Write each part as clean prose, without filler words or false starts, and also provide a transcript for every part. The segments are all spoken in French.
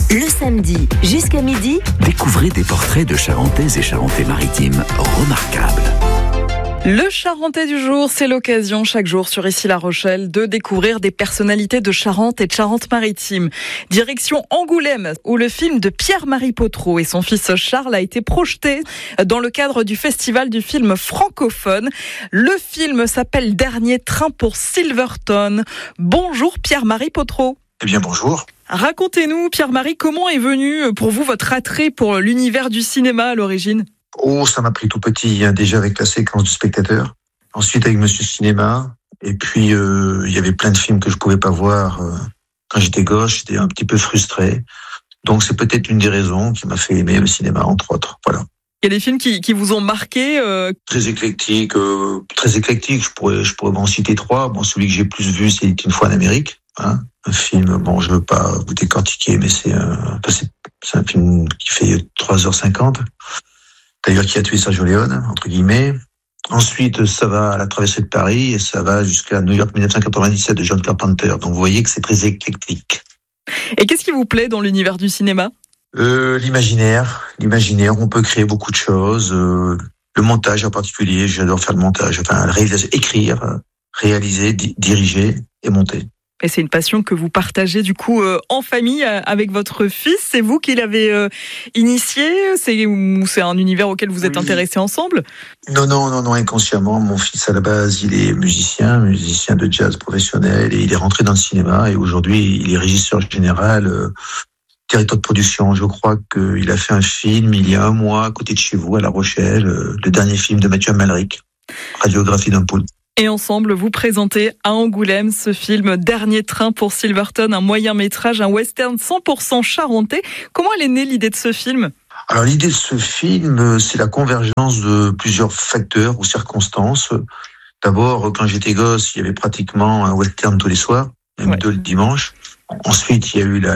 Le samedi, jusqu'à midi, découvrez des portraits de Charentais et Charentais-Maritimes remarquables. Le Charentais du jour, c'est l'occasion chaque jour sur Ici La Rochelle de découvrir des personnalités de Charente et de Charente-Maritime. Direction Angoulême, où le film de Pierre-Marie Potreau et son fils Charles a été projeté dans le cadre du festival du film francophone. Le film s'appelle Dernier train pour Silverton. Bonjour Pierre-Marie Potreau. Eh bien bonjour. Racontez-nous Pierre-Marie, comment est venu pour vous votre attrait pour l'univers du cinéma à l'origine ? Oh, ça m'a pris tout petit, déjà avec la séquence du spectateur. Ensuite avec Monsieur Cinéma. Et puis, il y avait plein de films que je pouvais pas voir. Quand j'étais gosse, j'étais un petit peu frustré. Donc, c'est peut-être une des raisons qui m'a fait aimer le cinéma, entre autres. Voilà. Il y a des films qui vous ont marqué Très éclectique. Je pourrais m'en citer 3. Bon, celui que j'ai plus vu, c'est Une fois en Amérique. Un film, bon, je veux pas vous décortiquer, mais c'est un film qui fait 3h50. D'ailleurs, qui a tué Sergio Leone, entre guillemets. Ensuite, ça va à La traversée de Paris et ça va jusqu'à New York 1997 de John Carpenter. Donc, vous voyez que c'est très éclectique. Et qu'est-ce qui vous plaît dans l'univers du cinéma ? L'imaginaire. On peut créer beaucoup de choses. Le montage en particulier, j'adore faire le montage. Enfin, la réalisation, écrire, réaliser, diriger et monter. Et c'est une passion que vous partagez du coup en famille avec votre fils. C'est vous qui l'avez initié ? C'est un univers auquel vous êtes intéressés ensemble ? Non, inconsciemment. Mon fils, à la base, il est musicien de jazz professionnel et il est rentré dans le cinéma et aujourd'hui, il est régisseur général, directeur de production. Je crois qu'il a fait un film il y a un mois à côté de chez vous, à La Rochelle, le dernier film de Mathieu Amalric, Radiographie d'un poulpe. Et ensemble, vous présentez à Angoulême ce film Dernier train pour Silverton, un moyen-métrage, un western 100% charentais. Comment elle est née l'idée de ce film ? Alors l'idée de ce film, c'est la convergence de plusieurs facteurs ou circonstances. D'abord, quand j'étais gosse, il y avait pratiquement un western tous les soirs, même 2 le dimanche. Ensuite, il y a eu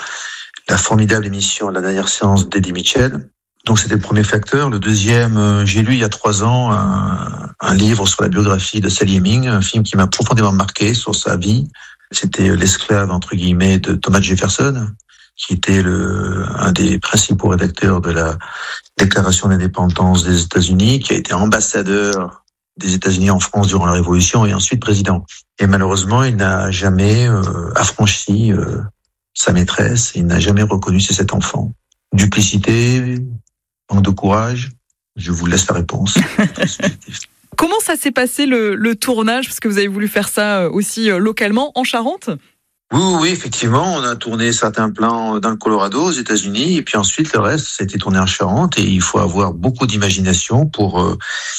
la formidable émission, la dernière séance d'Eddie Mitchell. Donc c'était le premier facteur. Le deuxième, j'ai lu il y a 3 ans un livre sur la biographie de Sally Hemings, un film qui m'a profondément marqué sur sa vie. C'était l'esclave, entre guillemets, de Thomas Jefferson, qui était un des principaux rédacteurs de la Déclaration d'indépendance des États-Unis, qui a été ambassadeur des États-Unis en France durant la Révolution et ensuite président. Et malheureusement, il n'a jamais affranchi sa maîtresse, il n'a jamais reconnu ses 7 enfants. Duplicité, manque de courage, je vous laisse la réponse. Comment ça s'est passé le tournage ? Parce que vous avez voulu faire ça aussi localement en Charente ? Oui, effectivement, on a tourné certains plans dans le Colorado, aux États-Unis, et puis ensuite le reste, ça a été tourné en Charente, et il faut avoir beaucoup d'imagination pour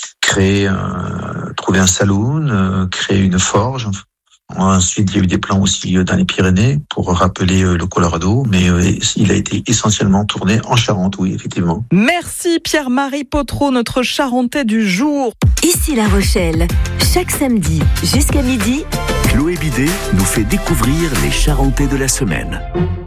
trouver un saloon, créer une forge. Ensuite, il y a eu des plans aussi dans les Pyrénées pour rappeler le Colorado, mais il a été essentiellement tourné en Charente, oui, effectivement. Merci Pierre-Marie Potreau, notre Charentais du jour. Ici La Rochelle, chaque samedi jusqu'à midi, Chloé Bidet nous fait découvrir les Charentais de la semaine.